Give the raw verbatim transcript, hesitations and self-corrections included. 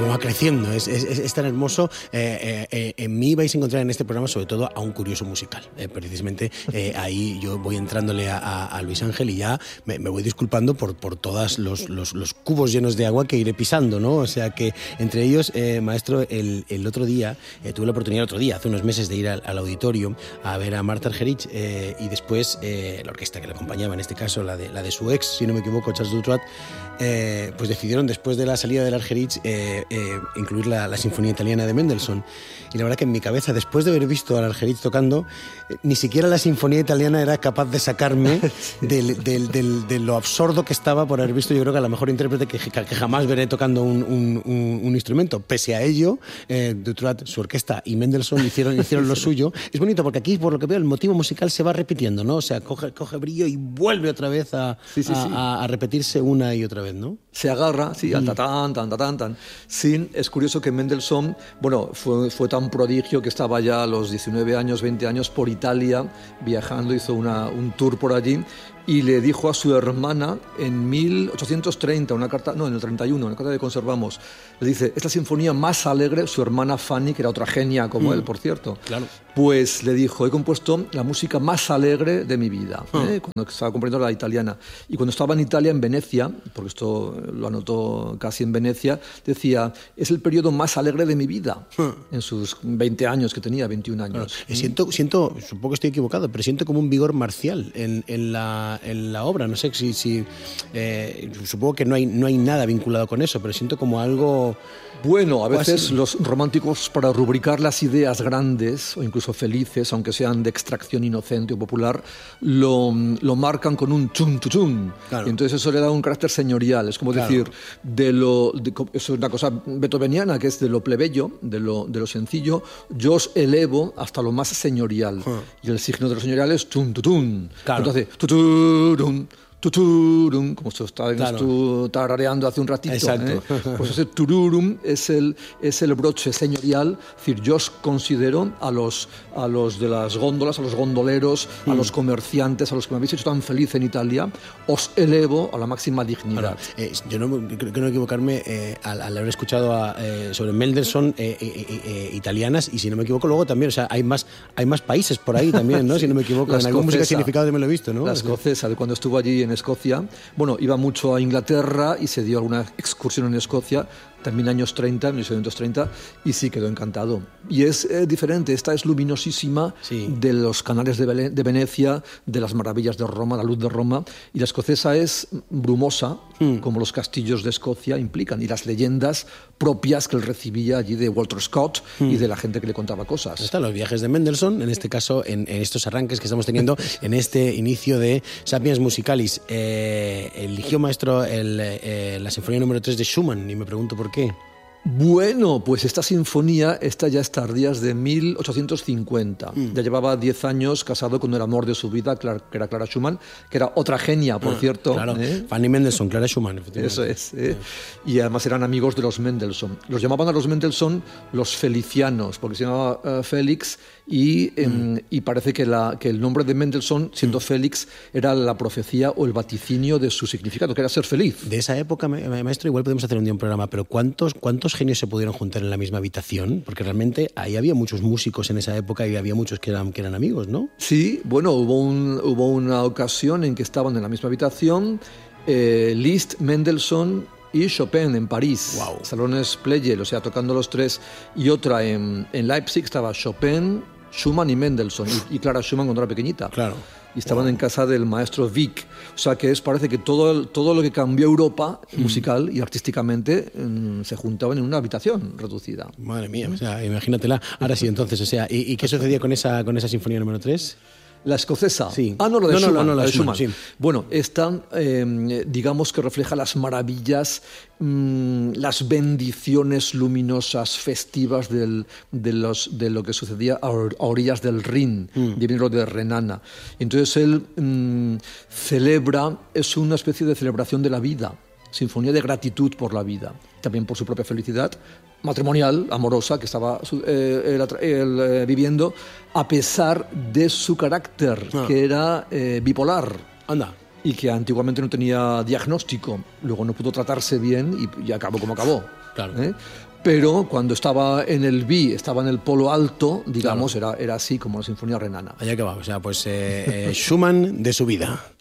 cómo va creciendo, es, es, es tan hermoso. Eh, eh, en mí vais a encontrar en este programa sobre todo a un curioso musical. Eh, precisamente eh, ahí yo voy entrándole a, a, a Luis Ángel y ya me, me voy disculpando por, por todos los, los, los cubos llenos de agua que iré pisando, ¿no? O sea que entre ellos, eh, maestro, el, el otro día, eh, tuve la oportunidad el otro día, hace unos meses, de ir al, al auditorio a ver a Marta Argerich eh, y después eh, la orquesta que le acompañaba, en este caso la de, la de su ex, si no me equivoco, Charles Dutroit, eh, pues decidieron después de la salida del Argerich eh, eh, incluir la, la Sinfonía Italiana de Mendelssohn. Y la verdad que en mi cabeza, después de haber visto al Argerich tocando, eh, ni siquiera la Sinfonía Italiana era capaz de sacarme del, del, del, de lo absurdo que estaba por haber visto, yo creo que a la mejor intérprete que, que jamás veré tocando un, un, un, un instrumento. Pese a ello, eh, Dutroit, su orquesta y Mendelssohn hicieron, hicieron lo suyo. Es bonito porque aquí, por lo que veo, el motivo musical se va repitiendo, ¿no? O sea, coge, coge brillo y vuelve otra vez a, sí, sí, a, sí. a, a repetirse una y otra vez, ¿no? Se agarra, sí, al tatán, tan, tan, tan. Sí, es curioso que Mendelssohn, bueno, fue, fue tan prodigio que estaba ya a los diecinueve años, veinte años por Italia, viajando, hizo una, un tour por allí, y le dijo a su hermana en mil ochocientos treinta, una carta, no, en el treinta y uno, una carta que conservamos, le dice, es la sinfonía más alegre, su hermana Fanny, que era otra genia como mm. él, por cierto, claro. Pues le dijo, he compuesto la música más alegre de mi vida, oh. ¿eh? Cuando estaba componiendo la italiana. Y cuando estaba en Italia, en Venecia, porque esto lo anotó casi en Venecia, decía, es el periodo más alegre de mi vida, oh. en sus veinte años que tenía, veintiún años. Claro. Siento, siento, supongo que estoy equivocado, pero siento como un vigor marcial en, en, la, en la obra. No sé si, si eh, supongo que no hay, no hay nada vinculado con eso, pero siento como algo... Bueno, a veces los románticos, para rubricar las ideas grandes o incluso felices, aunque sean de extracción inocente o popular, lo, lo marcan con un chum, chum, chum. Claro. Y entonces eso le da un carácter señorial. Es como claro. decir, de lo, de, eso es una cosa beethoveniana, que es de lo plebeyo, de lo, de lo sencillo, yo os elevo hasta lo más señorial. Uh. Y el signo de lo señorial es chum, chum, chum. Claro. Entonces, tuturum, tuturum, como se está claro. tarareando hace un ratito. ¿eh? Pues ese tururum es el, es el broche señorial. Es decir, yo os considero a los, a los de las góndolas, a los gondoleros, mm. a los comerciantes, a los que me habéis hecho tan feliz en Italia, os elevo a la máxima dignidad. Claro. Eh, yo no creo que no equivocarme eh, al, al haber escuchado a, eh, sobre Mendelssohn eh, eh, eh, eh, italianas, y si no me equivoco luego también, o sea, hay más, hay más países por ahí también, ¿no? sí. Si no me equivoco, la en algún música significado de me lo he visto, ¿no? La escocesa, de cuando estuvo allí en Escocia, bueno, iba mucho a Inglaterra y se dio alguna excursión en Escocia, también años treinta, mil novecientos treinta, y sí quedó encantado. Y es eh, diferente, esta es luminosísima sí. de los canales de, Bele- de Venecia, de las maravillas de Roma, la luz de Roma, y la escocesa es brumosa, mm. como los castillos de Escocia implican, y las leyendas propias que él recibía allí de Walter Scott mm. y de la gente que le contaba cosas. Están los viajes de Mendelssohn, en este caso, en, en estos arranques que estamos teniendo, en este inicio de Sapiens Musicalis. Eh, eligió, maestro, el, eh, la sinfonía número tres de Schumann, y me pregunto por qué. Bueno, pues esta sinfonía, esta ya es tardía, es de mil ochocientos cincuenta. Mm. Ya llevaba diez años casado con el amor de su vida, que era Clara Schumann, que era otra genia, por ah, cierto. Claro, ¿eh? Fanny Mendelssohn, Clara Schumann, efectivamente. Eso es. ¿eh? Sí. Y además eran amigos de los Mendelssohn. Los llamaban a los Mendelssohn los felicianos, porque se llamaba uh, Félix, y, eh, mm. y parece que, la, que el nombre de Mendelssohn, siendo mm. Félix, era la profecía o el vaticinio de su significado, que era ser feliz. De esa época, maestro, igual podemos hacer un día un programa, pero ¿cuántos, cuántos genios se pudieron juntar en la misma habitación? Porque realmente ahí había muchos músicos en esa época y había muchos que eran, que eran amigos, ¿no? Sí, bueno, hubo, un, hubo una ocasión en que estaban en la misma habitación eh, Liszt, Mendelssohn y Chopin en París. Wow. Salones Pleyel, o sea, tocando los tres. Y otra en, en Leipzig estaba Chopin, Schumann y Mendelssohn. Y, y Clara Schumann cuando era pequeñita. Claro. Y estaban wow. en casa del maestro Wieck. O sea que es, parece que todo, todo lo que cambió Europa mm. musical y artísticamente mm, se juntaban en una habitación reducida. Madre mía, o sea, imagínatela. Ahora sí, entonces, o sea, ¿y, y qué sucedía con esa, con esa sinfonía número tres? La escocesa. Sí. Ah, no, la de no, Schumann. No, no, no, la la de Schumann, Schumann. Sí. Bueno, esta, eh, digamos que refleja las maravillas, mmm, las bendiciones luminosas, festivas del, de, los, de lo que sucedía a, or, a orillas del Rin, mm. de vinilo de Renana. Entonces él mmm, celebra, es una especie de celebración de la vida, sinfonía de gratitud por la vida, también por su propia felicidad matrimonial, amorosa, que estaba eh, él, él, eh, viviendo, a pesar de su carácter, ah. que era eh, bipolar. Anda. Y que antiguamente no tenía diagnóstico. Luego no pudo tratarse bien y, y acabó como acabó. Claro. ¿eh? pero cuando estaba en el B, estaba en el polo alto, digamos, claro. era, era así como la Sinfonía Renana. Allá que va, o sea, pues eh, eh, Schumann de su vida.